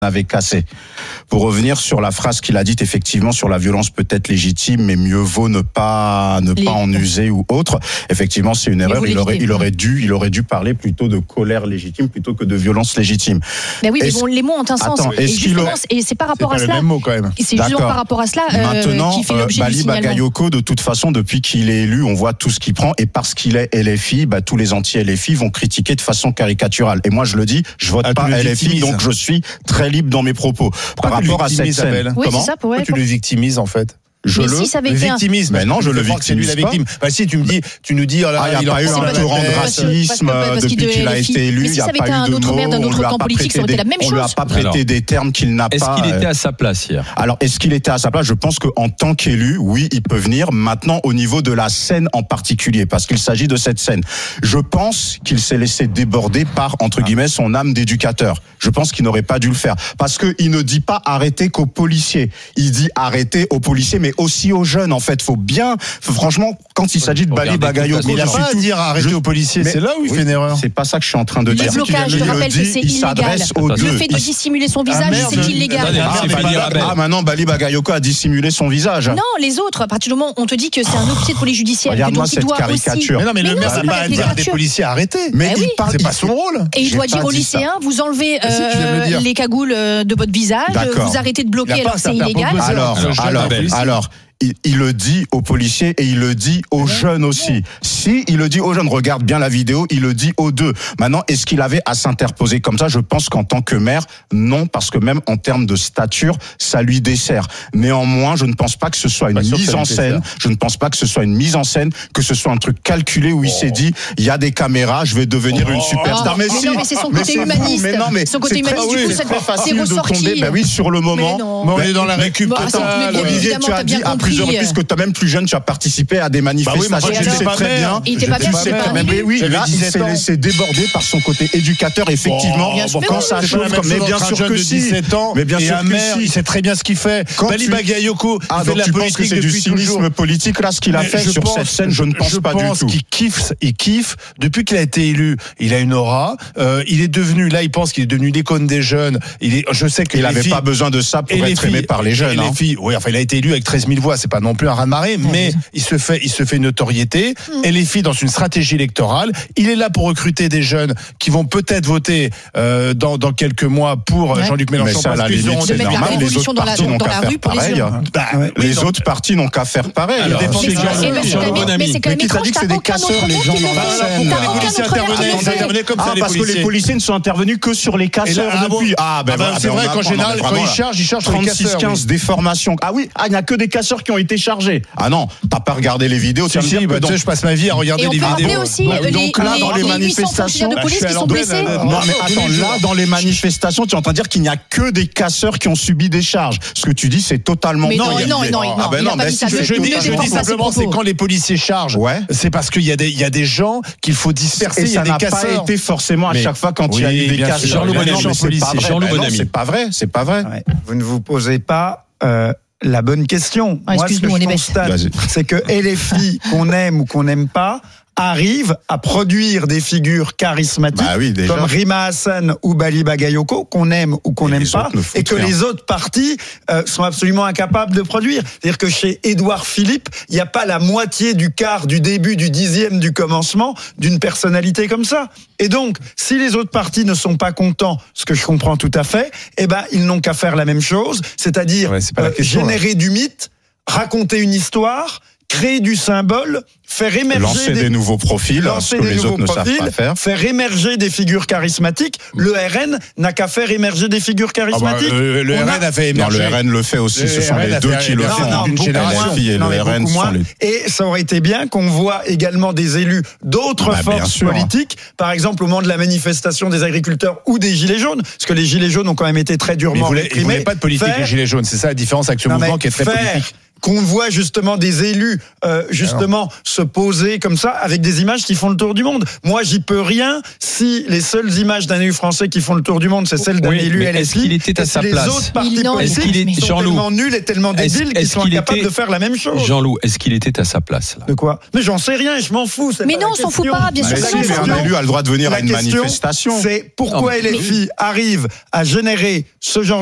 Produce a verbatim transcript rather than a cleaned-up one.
avait cassé. Pour revenir sur la phrase qu'il a dite, effectivement, sur la violence peut-être légitime, mais mieux vaut ne pas ne Les... pas en user ou autre. Effectivement, c'est une erreur. Il aurait, il aurait dû, il aurait dû parler plutôt de colère légitime plutôt que de violence légitime. Ben oui, mais bon, les mots ont un sens. Attends, et justement, aurait... et c'est par rapport c'est à pas cela. Le même mot, quand même. Et c'est justement par rapport à cela euh, Maintenant, qui fait l'objet euh, du Bali signalement. Bagayoko, de toute façon, depuis qu'il est élu, on voit tout ce qu'il prend, et parce qu'il est L F I, bah, tous les anti-L F I vont critiquer de façon caricaturale. Et moi, je le dis, je vote ah, pas L F I, donc je suis très libre dans mes propos. Pourquoi par rapport à cette scène. Oui, Comment c'est ça, pour Pourquoi tu le victimises en fait? Je mais le, si ça avait le été victimisme. Un... Mais non, je le victimise la victime. Bah si tu me dis, tu nous dis, oh là, ah, il n'y a pas eu un torrent de racisme depuis qu'il a été élu. Il n'y a pas eu de mots. D'un autre camp politique, ça aurait été la même chose. On lui a pas prêté des termes qu'il n'a pas. Est-ce qu'il était à sa place hier? Alors, est-ce qu'il était à sa place? Je pense qu'en tant qu'élu, oui, il peut venir. Maintenant, au niveau de la scène en particulier, parce qu'il s'agit de cette scène, je pense qu'il s'est laissé déborder par, entre guillemets, son âme d'éducateur. Je pense qu'il n'aurait pas dû le faire. Parce qu'il ne dit pas arrêter qu'aux policiers. Il dit arrêter aux policiers, mais aussi aux jeunes. En fait, faut bien, faut, franchement, quand il s'agit de Bali Bagayoko, il n'a pas à dire arrêter aux policiers. C'est là où il oui, fait une erreur. C'est pas ça que je suis en train de le dire. Blocage, je rappelle que c'est illégal. Le fait de dissimuler son visage, ah, c'est illégal. Ah, ah, ah, maintenant, Bali Bagayoko a dissimulé son visage. Non, les autres. À partir du moment où on te dit que c'est un officier de police judiciaire, regarde-moi donc il doit caricature. aussi. Mais non, mais le maire n'a pas à dire des policiers arrêtés. Mais c'est pas son rôle. Et il doit dire aux lycéens, vous enlevez les cagoules de votre visage, vous arrêtez de bloquer alors que c'est illégal. Alors, alors, alors. Il, il le dit aux policiers et il le dit aux jeunes aussi. Si il le dit aux jeunes, regarde bien la vidéo, il le dit aux deux. Maintenant, est-ce qu'il avait à s'interposer comme ça? Je pense qu'en tant que maire, non, parce que même en termes de stature, ça lui dessert. Néanmoins, je ne pense pas que ce soit une pas mise en scène. Je ne pense pas que ce soit une mise en scène, que ce soit un truc calculé où il oh. s'est dit, il y a des caméras, je vais devenir oh. une superstar. Oh. Mais, mais si, non, mais c'est son côté humaniste. Mais non, mais son côté humaniste, très, du coup, c'est ça très facile de tomber. Ben oui, sur le moment. Mais on est dans la récup totale. Olivier, tu as dit à plusieurs reprises que tu as même plus jeune, tu as participé à des manifestations. Bah oui, tu sais très bien. Il était pas bien, c'est pas mais oui, là, il s'est laissé déborder par son côté éducateur, effectivement. Bon, quand ça chauffe, mais bien sûr que si. Mais bien sûr que si. Il sait très bien ce qu'il fait. Bali Bagayoko, il fait de la politique c'est du cynisme politique là, ce qu'il a fait sur cette scène, je ne pense pas du tout. Je pense qu'il kiffe, il kiffe. Depuis qu'il a été élu, il a une aura. Il est devenu, là, il pense qu'il est devenu l'icône des jeunes. Il est, je sais qu'il n'avait pas besoin de ça pour être aimé par les jeunes. Les filles, oui, enfin, il a été élu avec treize mille voix. C'est pas non plus un raz-de-marée, mais il se fait, il se fait notoriété. Mmh. Et les filles dans une stratégie électorale. Il est là pour recruter des jeunes qui vont peut-être voter euh, dans, dans quelques mois pour ouais. Jean-Luc Mélenchon. Mais ça, parce qu'ils auront c'est normal. Les autres partis n'ont qu'à faire pareil. Bah, oui, les non. autres partis n'ont qu'à faire pareil. Alors, mais c'est quand même étrange. C'est des casseurs, les gens dans la scène. Les policiers intervenaient comme ça. Parce que les policiers ne sont intervenus que sur les casseurs depuis. Ah ben c'est vrai qu'en général, quand ils chargent, ils chargent sur les casseurs. trente-six quinze déformations. Ah oui, il n'y a que des casseurs qui ont été chargés. Ah non, t'as pas regardé les vidéos. Si, si, bah, tu sais, je passe ma vie à regarder les vidéos. Aussi bah, les, donc là, les, dans les, les manifestations, de police qui sont blessés. Non, mais attends, là, dans les manifestations, tu es en train de dire qu'il n'y a que des casseurs qui ont subi des charges. Ce que tu dis, c'est totalement mais non. Non, non, non, ah ben non, mais si je dis, je dis simplement, c'est quand les policiers chargent. C'est parce qu'il y a des, il y a des gens qu'il faut disperser. Il y a des casseurs. Ça n'a pas été forcément à chaque fois quand il y a eu des casseurs. Jean-Loup Bonamy. C'est pas vrai, c'est pas vrai. Vous ne vous posez pas. La bonne question. Ah, Moi, ce que je constate, c'est que L F I, qu'on aime ou qu'on n'aime pas, arrive à produire des figures charismatiques bah oui, comme Rima Hassan ou Bali Bagayoko, qu'on aime ou qu'on n'aime pas, et que rien. Les autres partis euh, sont absolument incapables de produire. C'est-à-dire que chez Édouard Philippe, il n'y a pas la moitié du quart, du début, du dixième, du commencement d'une personnalité comme ça. Et donc, si les autres partis ne sont pas contents, ce que je comprends tout à fait, eh ben, ils n'ont qu'à faire la même chose, c'est-à-dire ouais, euh, question, générer là. Du mythe, raconter une histoire, créer du symbole, faire émerger lancer des, des nouveaux profils, lancer que des les nouveaux autres profils, ne savent pas faire. Faire émerger des figures charismatiques. Le R N n'a qu'à faire émerger des figures charismatiques. Ah bah, le le R N a... a fait émerger. Non, le R N le fait aussi. Le ce sont R N les deux qui le font. Non, Une génération et non, le R N sont les... Et ça aurait été bien qu'on voit également des élus d'autres bah, forces politiques, par exemple au moment de la manifestation des agriculteurs ou des Gilets jaunes, parce que les Gilets jaunes ont quand même été très durement réprimés. Ils ne voulaient pas de politique, les Gilets jaunes. C'est ça la différence avec ce mouvement qui est très politique. qu'on voit justement des élus euh, justement Alors. se poser comme ça avec des images qui font le tour du monde. Moi, j'y peux rien si les seules images d'un élu français qui font le tour du monde, c'est celles d'un oui, élu L F I. Est-ce qu'il était à sa les place Les autres partis non, politiques est, sont Jean-Loup, tellement nuls et tellement débiles qu'ils sont incapables était, de faire la même chose. Jean-Loup, est-ce qu'il était à sa place là? De quoi? Mais j'en sais rien, je m'en fous. Mais non, on s'en fout pas, bien sûr que non. Mais un élu a le droit de venir à une manifestation. C'est pourquoi L F I arrive à générer ce genre